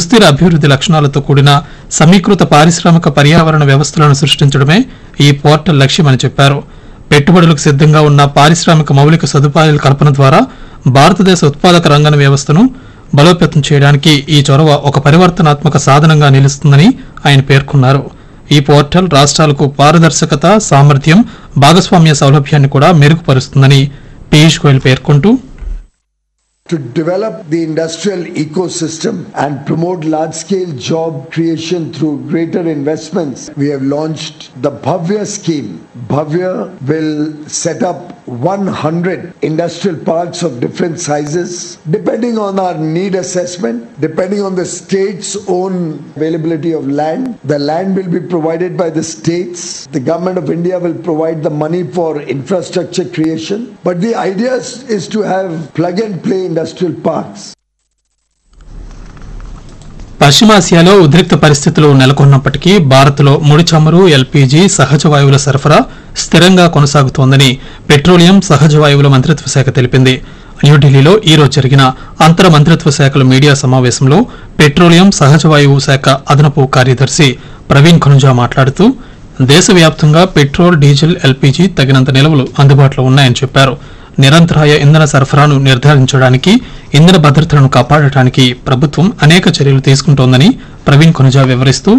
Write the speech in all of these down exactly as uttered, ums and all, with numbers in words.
సుస్థిర అభివృద్ది లక్షణాలతో కూడిన సమీకృత పారిశ్రామిక పర్యావరణ వ్యవస్థలను సృష్టించడమే ఈ పోర్టల్ లక్ష్యమని చెప్పారు. పెట్టుబడులకు సిద్దంగా ఉన్న పారిశ్రామిక మౌలిక సదుపాయాల కల్పన ద్వారా భారతదేశ ఉత్పాదక రంగ వ్యవస్థను బలోపేతం చేయడానికి ఈ చొరవ ఒక పరివర్తనాత్మక సాధనంగా నిలుస్తుందని ఆయన పేర్కొన్నారు. ఈ పోర్టల్ రాష్ట్రాలకు పారదర్శకత, సామర్థ్యం, భాగస్వామ్య సౌలభ్యాన్ని కూడా మెరుగుపరుస్తుందని పీయూష్ గోయల్ పేర్కొంటూ to develop the industrial ecosystem and promote large-scale job creation through greater investments, we have launched the Bhavya scheme. Bhavya will set up one hundred industrial parks of different sizes, depending on our need assessment, depending on the state's own availability of land. The land will be provided by the states. The government of India will provide the money for infrastructure creation. But the idea is to have plug-and-play industrial parks. పశ్చిమాసియాలో ఉద్రిక్త పరిస్థితులు నెలకొన్నప్పటికీ భారత్లో ముడి చమురు, LPG, సహజ వాయువుల సరఫరా స్థిరంగా కొనసాగుతోందని పెట్రోలియం, సహజ వాయువుల మంత్రిత్వ శాఖ తెలిపింది. న్యూఢిల్లీలో ఈ రోజు జరిగిన అంతర మంత్రిత్వ శాఖల మీడియా సమావేశంలో పెట్రోలియం, సహజ వాయువు శాఖ అదనపు కార్యదర్శి ప్రవీణ్ ఖనుజా మాట్లాడుతూ దేశవ్యాప్తంగా పెట్రోల్, డీజిల్, ఎల్పీజీ తగినంత నిల్వలు అందుబాటులో ఉన్నాయని చెప్పారు. నిరంతరాయ ఇంధన సరఫరాను నిర్ధారించడానికి, ఇంధన భద్రతను కాపాడటానికి ప్రభుత్వం అనేక చర్యలు తీసుకుంటోందని ప్రవీణ్ ఖనుజా వివరిస్తూ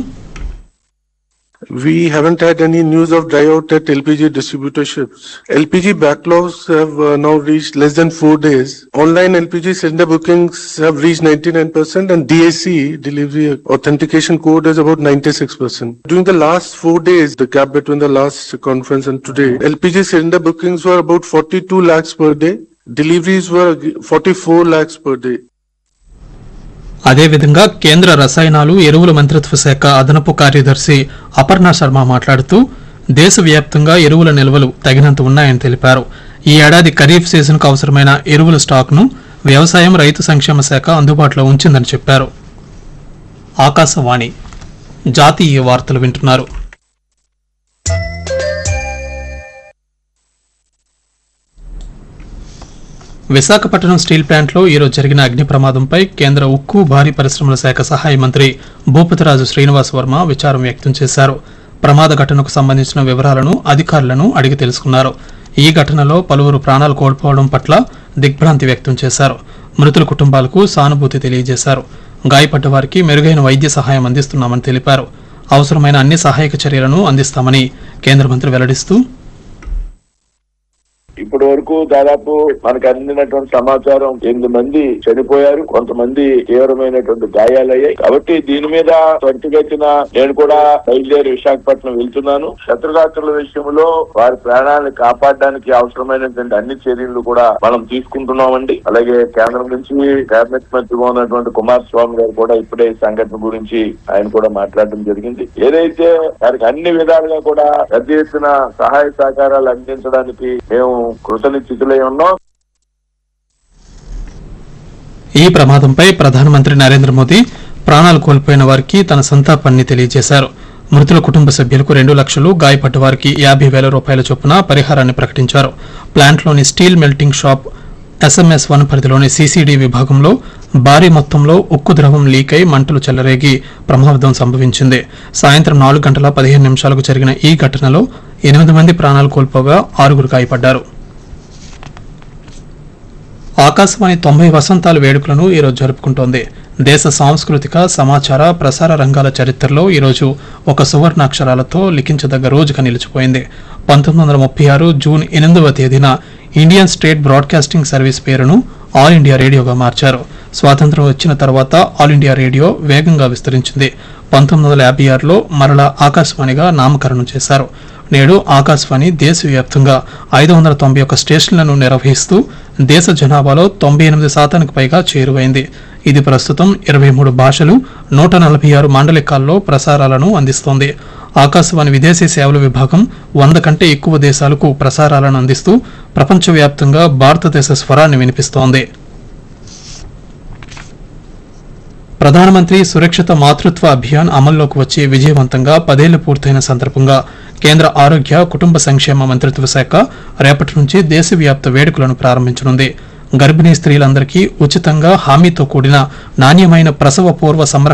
We haven't had any news of dry out at L P G distributorships. L P G backlogs have uh, now reached less than four days. Online L P G cylinder bookings have reached ninety-nine percent and D A C, delivery authentication code, is about ninety-six percent. During the last four days, the gap between the last conference and today, L P G cylinder bookings were about forty-two lakhs per day. Deliveries were forty-four lakhs per day. అదేవిధంగా కేంద్ర రసాయనాలు, ఎరువుల మంత్రిత్వ శాఖ అదనపు కార్యదర్శి అపర్ణ శర్మ మాట్లాడుతూ దేశవ్యాప్తంగా ఎరువుల నిల్వలు తగినంత ఉన్నాయని తెలిపారు. ఈ ఏడాది ఖరీఫ్ సీజన్కు అవసరమైన ఎరువుల స్టాక్ను వ్యవసాయం, రైతు సంక్షేమ శాఖ అందుబాటులో ఉంచిందని చెప్పారు. ఆకాశవాణి జాతీయ వార్తలు వింటున్నారు. విశాఖపట్నం స్టీల్ ప్లాంట్లో ఈరోజు జరిగిన అగ్ని ప్రమాదంపై కేంద్ర ఉక్కు, భారీ పరిశ్రమల శాఖ సహాయ మంత్రి భూపతిరాజు శ్రీనివాస్ వర్మ విచారం వ్యక్తం చేశారు. ప్రమాద ఘటనకు సంబంధించిన వివరాలను అధికారులను అడిగి తెలుసుకున్నారు. ఈ ఘటనలో పలువురు ప్రాణాలు కోల్పోవడం పట్ల దిగ్భ్రాంతి వ్యక్తం చేశారు. మృతుల కుటుంబాలకు సానుభూతి తెలియజేశారు. గాయపడ్డ వారికి మెరుగైన వైద్య సహాయం అందిస్తున్నామని తెలిపారు. అవసరమైన అన్ని సహాయక చర్యలను అందిస్తామని కేంద్ర మంత్రి వెల్లడిస్తూ ఇప్పటి వరకు దాదాపు మనకు అందినటువంటి సమాచారం ఎనిమిది మంది చనిపోయారు, కొంతమంది తీవ్రమైనటువంటి గాయాలయ్యాయి. కాబట్టి దీని మీద త్వరితగతిన నేను కూడా బయలుదేరి విశాఖపట్నం వెళ్తున్నాను. శత్రుఘాతుల విషయంలో వారి ప్రాణాలను కాపాడడానికి అవసరమైనటువంటి అన్ని చర్యలు కూడా మనం తీసుకుంటున్నామండి. అలాగే కేంద్రం నుంచి కేబినెట్ మంత్రిగా ఉన్నటువంటి కుమారస్వామి గారు కూడా ఇప్పుడే ఈ సంఘటన గురించి ఆయన కూడా మాట్లాడడం జరిగింది. ఏదైతే వారికి అన్ని విధాలుగా కూడా పెద్ద ఎత్తున సహాయ సహకారాలు అందించడానికి మేము కృతనిశ్చితులై ఉన్నాం. ఈ ప్రమాదంపై ప్రధానమంత్రి నరేంద్ర మోదీ ప్రాణాలు కోల్పోయిన వారికి తన సంతాపాన్ని తెలియజేశారు. మృతుల కుటుంబ సభ్యులకు రెండు లక్షలు, గాయపడ్డ వారికి యాభై వేల రూపాయల చొప్పున పరిహారాన్ని ప్రకటించారు. ప్లాంట్లోని steel melting shop SMS one పరిధిలోని సీసీడీ విభాగంలో భారీ మొత్తంలో ఉక్కు ద్రవం లీక్ అయి మంటలు చెలరేగి ప్రమాదం సంభవించింది. సాయంత్రం నాలుగు గంటల పదిహేను నిమిషాలకు జరిగిన ఈ ఘటనలో ఎనిమిది మంది ప్రాణాలు కోల్పోగా ఆరుగురు గాయపడ్డారు. ఆకాశవాణి తొంభై వసంతాల వేడుకలను ఈరోజు జరుపుకుంటోంది. దేశ సాంస్కృతిక, సమాచార, ప్రసార రంగాల చరిత్రలో ఈరోజు ఒక సువర్ణాక్షరాలతో లిఖించదగ్గ రోజుగా నిలిచిపోయింది. పంతొమ్మిది వందల ముప్పై ఆరు జూన్ ఎనిమిదవ తేదీన ఇండియన్ స్టేట్ బ్రాడ్కాస్టింగ్ సర్వీస్ పేరును ఆల్ ఇండియా రేడియోగా మార్చారు. స్వాతంత్ర్యం వచ్చిన తర్వాత ఆల్ ఇండియా రేడియో వేగంగా విస్తరించింది. పంతొమ్మిది వందల యాభై ఆరులో మరలా ఆకాశవాణిగా నామకరణం చేశారు. నేడు ఆకాశవాణి దేశవ్యాప్తంగా ఐదు వందల తొంభై ఒక్క స్టేషన్లను నిర్వహిస్తూ దేశ జనాభాలో తొంభై ఎనిమిది శాతానికి పైగా చేరువైంది. ఇది ప్రస్తుతం ఇరవై మూడు భాషలు, నూట నలభై ఆరు మాండలికాల్లో ప్రసారాలను అందిస్తోంది. ఆకాశవాణి విదేశీ సేవల విభాగం వంద కంటే ఎక్కువ దేశాలకు ప్రసారాలను అందిస్తూ ప్రపంచవ్యాప్తంగా భారతదేశ స్వరాన్ని వినిపిస్తోంది. ప్రధానమంత్రి సురక్షిత మాతృత్వ అభియాన్ అమల్లోకి వచ్చి విజయవంతంగా పదేళ్లు పూర్తయిన సందర్భంగా కేంద్ర ఆరోగ్య, కుటుంబ సంక్షేమ మంత్రిత్వ శాఖ రేపటి నుంచి దేశవ్యాప్త వేడుకలను ప్రారంభించనుంది. గర్భిణీ స్త్రీలందరికీ ఉచితంగా హామీతో కూడిన నాణ్యమైన ప్రసవ పూర్వ సంరక్షణ